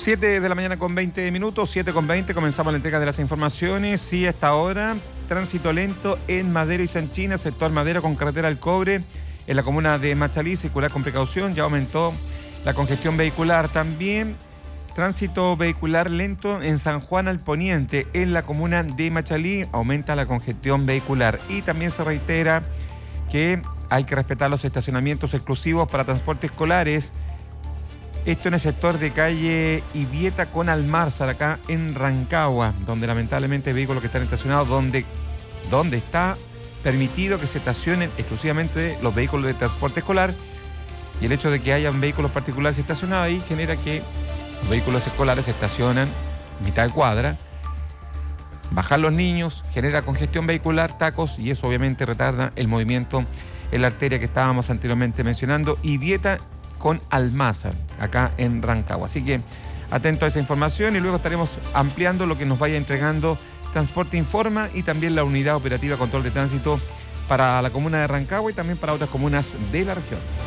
7 de la mañana con 20 minutos, 7 con 20, comenzamos la entrega de las informaciones. Sí, hasta ahora, tránsito lento en Madero y Sanchina, sector Madero con carretera al Cobre, en la comuna de Machalí, circular con precaución, ya aumentó la congestión vehicular. También tránsito vehicular lento en San Juan al Poniente, en la comuna de Machalí, aumenta la congestión vehicular. Y también se reitera que hay que respetar los estacionamientos exclusivos para transportes escolares. Esto en el sector de calle Ibieta con Almanzar, acá en Rancagua, donde lamentablemente hay vehículos que están estacionados donde está permitido que se estacionen exclusivamente los vehículos de transporte escolar, y el hecho de que hayan vehículos particulares estacionados ahí genera que los vehículos escolares se estacionan en mitad de cuadra, bajan los niños, genera congestión vehicular, tacos, y eso obviamente retarda el movimiento en la arteria que estábamos anteriormente mencionando, Ibieta con Almanzar, acá en Rancagua. Así que atento a esa información y luego estaremos ampliando lo que nos vaya entregando Transporte Informa y también la Unidad Operativa Control de Tránsito para la comuna de Rancagua y también para otras comunas de la región.